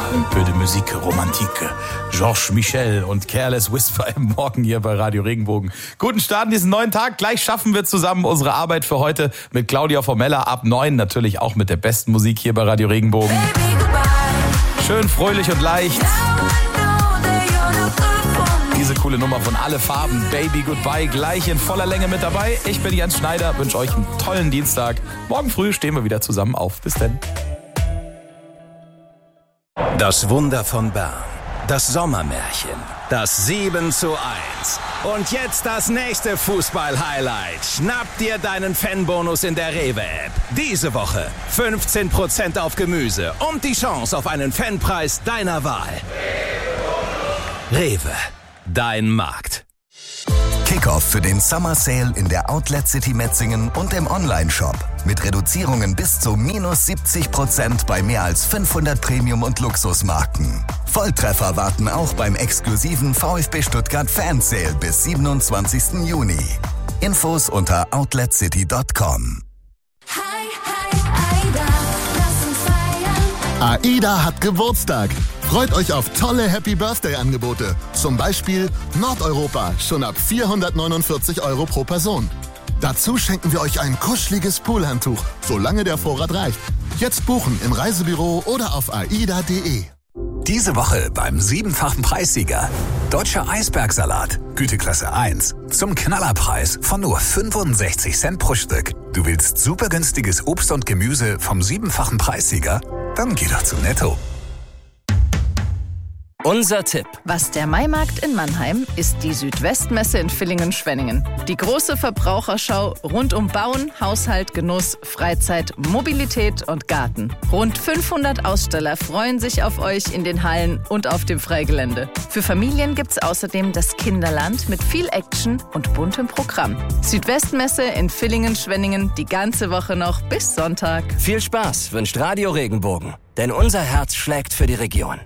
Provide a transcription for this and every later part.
Un peu de musique romantique. Georges Michel und Careless Whisper im Morgen hier bei Radio Regenbogen. Guten Start in diesen neuen Tag. Gleich schaffen wir zusammen unsere Arbeit für heute mit Claudia Formella ab 9. Natürlich auch mit der besten Musik hier bei Radio Regenbogen. Schön fröhlich und leicht. Diese coole Nummer von Alle Farben, Baby Goodbye, gleich in voller Länge mit dabei. Ich bin Jens Schneider, wünsche euch einen tollen Dienstag. Morgen früh stehen wir wieder zusammen auf. Bis dann. Das Wunder von Bern, das Sommermärchen, das 7:1. Und jetzt das nächste Fußball-Highlight. Schnapp dir deinen Fanbonus in der Rewe-App. Diese Woche 15% auf Gemüse und die Chance auf einen Fanpreis deiner Wahl. Rewe, dein Markt. Kickoff für den Summer Sale in der Outlet City Metzingen und im Onlineshop. Mit Reduzierungen bis zu -70% bei mehr als 500 Premium- und Luxusmarken. Volltreffer warten auch beim exklusiven VfB Stuttgart Fan Sale bis 27. Juni. Infos unter outletcity.com. AIDA hat Geburtstag. Freut euch auf tolle Happy-Birthday-Angebote. Zum Beispiel Nordeuropa, schon ab 449 € pro Person. Dazu schenken wir euch ein kuscheliges Poolhandtuch, solange der Vorrat reicht. Jetzt buchen im Reisebüro oder auf aida.de. Diese Woche beim 7-fachen Preissieger. Deutscher Eisbergsalat, Güteklasse 1. Zum Knallerpreis von nur 65 Cent pro Stück. Du willst super günstiges Obst und Gemüse vom 7-fachen Preissieger? Dann geh doch zu Netto. Unser Tipp. Was der Maimarkt in Mannheim ist die Südwestmesse in Villingen-Schwenningen. Die große Verbraucherschau rund um Bauen, Haushalt, Genuss, Freizeit, Mobilität und Garten. Rund 500 Aussteller freuen sich auf euch in den Hallen und auf dem Freigelände. Für Familien gibt's außerdem das Kinderland mit viel Action und buntem Programm. Südwestmesse in Villingen-Schwenningen die ganze Woche noch bis Sonntag. Viel Spaß wünscht Radio Regenbogen, denn unser Herz schlägt für die Region.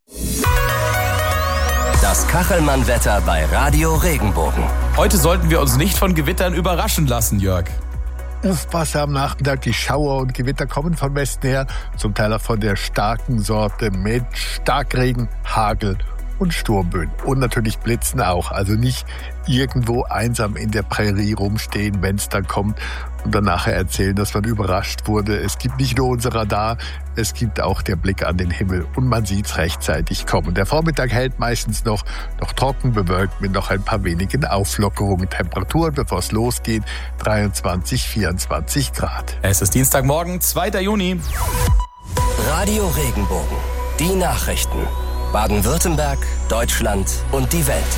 Das Kachelmann-Wetter bei Radio Regenbogen. Heute sollten wir uns nicht von Gewittern überraschen lassen, Jörg. Aufpasse am Nachmittag, die Schauer und Gewitter kommen von Westen her, zum Teil auch von der starken Sorte mit Starkregen, Hagel und Sturmböen. Und natürlich Blitzen auch. Also nicht irgendwo einsam in der Prärie rumstehen, wenn es dann kommt und dann nachher erzählen, dass man überrascht wurde. Es gibt nicht nur unser Radar, es gibt auch der Blick an den Himmel und man sieht's rechtzeitig kommen. Der Vormittag hält meistens noch trocken bewölkt mit noch ein paar wenigen Auflockerungen. Temperaturen, bevor es losgeht, 23, 24 Grad. Es ist Dienstagmorgen, 2. Juni. Radio Regenbogen. Die Nachrichten. Baden-Württemberg, Deutschland und die Welt.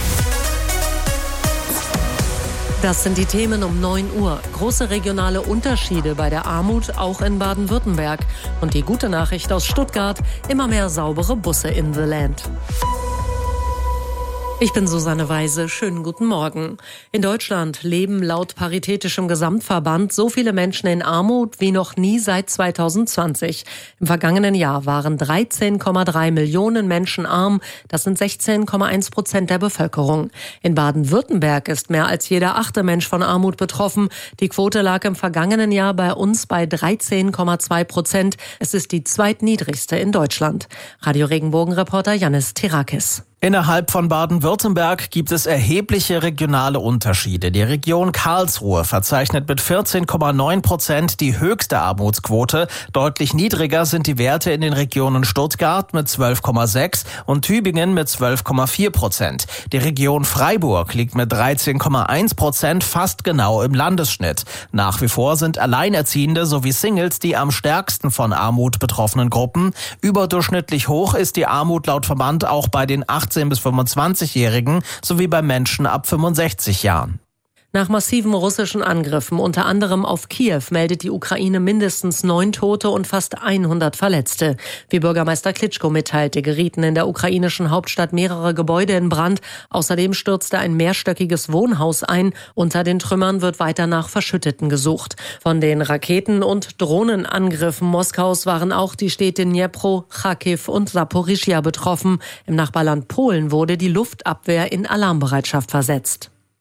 Das sind die Themen um 9 Uhr. Große regionale Unterschiede bei der Armut, auch in Baden-Württemberg. Und die gute Nachricht aus Stuttgart, immer mehr saubere Busse in the Land. Ich bin Susanne Weise. Schönen guten Morgen. In Deutschland leben laut Paritätischem Gesamtverband so viele Menschen in Armut wie noch nie seit 2020. Im vergangenen Jahr waren 13,3 Millionen Menschen arm. Das sind 16,1% der Bevölkerung. In Baden-Württemberg ist mehr als jeder 8. Mensch von Armut betroffen. Die Quote lag im vergangenen Jahr bei uns bei 13,2%. Es ist die zweitniedrigste in Deutschland. Radio Regenbogen-Reporter Yannis Tirakis. Innerhalb von Baden-Württemberg gibt es erhebliche regionale Unterschiede. Die Region Karlsruhe verzeichnet mit 14,9% die höchste Armutsquote. Deutlich niedriger sind die Werte in den Regionen Stuttgart mit 12,6 und Tübingen mit 12,4%. Die Region Freiburg liegt mit 13,1% fast genau im Landesschnitt. Nach wie vor sind Alleinerziehende sowie Singles die am stärksten von Armut betroffenen Gruppen. Überdurchschnittlich hoch ist die Armut laut Verband auch bei den 18- bis 25-Jährigen sowie bei Menschen ab 65 Jahren. Nach massiven russischen Angriffen, unter anderem auf Kiew, meldet die Ukraine mindestens 9 Tote und fast 100 Verletzte. Wie Bürgermeister Klitschko mitteilte, gerieten in der ukrainischen Hauptstadt mehrere Gebäude in Brand. Außerdem stürzte ein mehrstöckiges Wohnhaus ein. Unter den Trümmern wird weiter nach Verschütteten gesucht. Von den Raketen- und Drohnenangriffen Moskaus waren auch die Städte Dnipro, Charkiw und Saporischschja betroffen. Im Nachbarland Polen wurde die Luftabwehr in Alarmbereitschaft versetzt.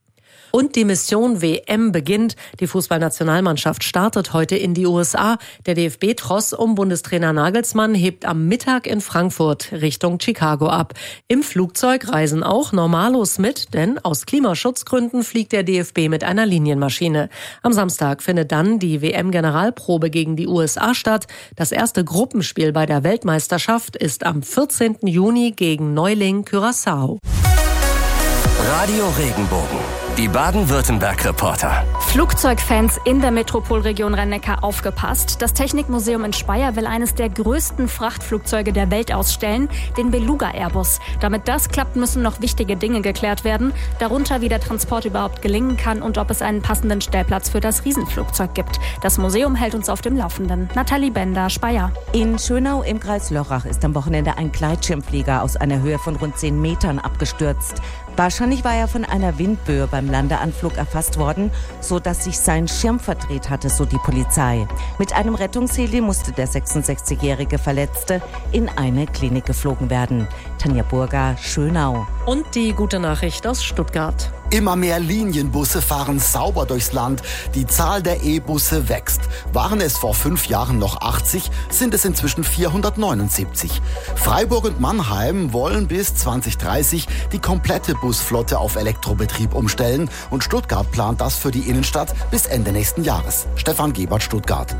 Und die Mission WM beginnt. Die Fußballnationalmannschaft startet heute in die USA. Der DFB-Tross um Bundestrainer Nagelsmann hebt am Mittag in Frankfurt Richtung Chicago ab. Im Flugzeug reisen auch Normalos mit, denn aus Klimaschutzgründen fliegt der DFB mit einer Linienmaschine. Am Samstag findet dann die WM-Generalprobe gegen die USA statt. Das erste Gruppenspiel bei der Weltmeisterschaft ist am 14. Juni gegen Neuling Curaçao. Radio Regenbogen. Die Baden-Württemberg-Reporter. Flugzeugfans in der Metropolregion Rhein-Neckar aufgepasst. Das Technikmuseum in Speyer will eines der größten Frachtflugzeuge der Welt ausstellen, den Beluga Airbus. Damit das klappt, müssen noch wichtige Dinge geklärt werden. Darunter, wie der Transport überhaupt gelingen kann und ob es einen passenden Stellplatz für das Riesenflugzeug gibt. Das Museum hält uns auf dem Laufenden. Nathalie Bender, Speyer. In Schönau im Kreis Lörrach ist am Wochenende ein Gleitschirmflieger aus einer Höhe von rund 10 Metern abgestürzt. Wahrscheinlich war er von einer Windböe beim Landeanflug erfasst worden, sodass sich sein Schirm verdreht hatte, so die Polizei. Mit einem Rettungsheli musste der 66-jährige Verletzte in eine Klinik geflogen werden. Tanja Burger, Schönau. Und die gute Nachricht aus Stuttgart. Immer mehr Linienbusse fahren sauber durchs Land. Die Zahl der E-Busse wächst. Waren es vor 5 Jahren noch 80, sind es inzwischen 479. Freiburg und Mannheim wollen bis 2030 die komplette Busflotte auf Elektrobetrieb umstellen. Und Stuttgart plant das für die Innenstadt bis Ende nächsten Jahres. Stefan Gebert, Stuttgart.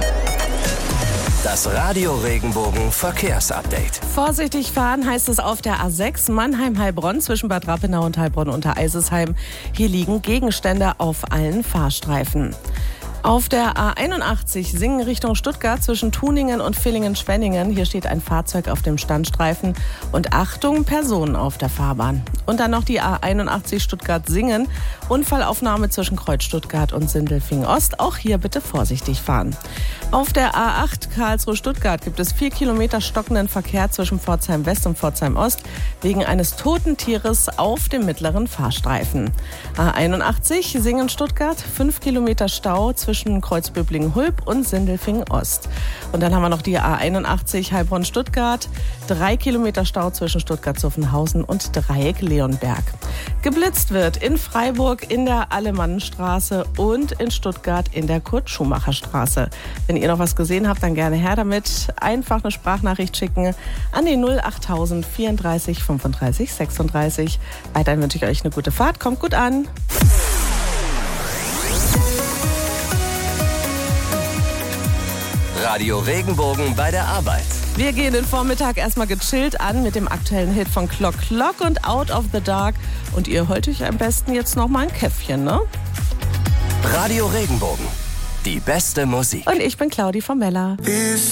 Das Radio Regenbogen Verkehrsupdate. Vorsichtig fahren heißt es auf der A6 Mannheim-Heilbronn zwischen Bad Rappenau und Heilbronn unter Eisesheim. Hier liegen Gegenstände auf allen Fahrstreifen. Auf der A81 Singen Richtung Stuttgart zwischen Tuningen und Villingen-Schwenningen. Hier steht ein Fahrzeug auf dem Standstreifen. Und Achtung, Personen auf der Fahrbahn. Und dann noch die A81 Stuttgart-Singen. Unfallaufnahme zwischen Kreuz Stuttgart und Sindelfingen-Ost. Auch hier bitte vorsichtig fahren. Auf der A8 Karlsruhe-Stuttgart gibt es 4 Kilometer stockenden Verkehr zwischen Pforzheim-West und Pforzheim-Ost wegen eines toten Tieres auf dem mittleren Fahrstreifen. A81 Singen-Stuttgart, 5 Kilometer Stau zwischen Kreuzböblingen-Hulb und Sindelfingen-Ost. Und dann haben wir noch die A81 Heilbronn-Stuttgart, 3 Kilometer Stau zwischen Stuttgart-Zuffenhausen und Dreieck-Leonberg. Geblitzt wird in Freiburg in der Alemannenstraße und in Stuttgart in der Kurt-Schumacher-Straße. Wenn ihr noch was gesehen habt, dann gerne her damit. Einfach eine Sprachnachricht schicken an die 08000 34 35 36. Weiterhin wünsche ich euch eine gute Fahrt. Kommt gut an. Radio Regenbogen bei der Arbeit. Wir gehen den Vormittag erstmal gechillt an mit dem aktuellen Hit von Clock Clock und Out of the Dark. Und ihr holt euch am besten jetzt noch mal ein Käffchen, ne? Radio Regenbogen. Die beste Musik. Und ich bin Claudi Formella.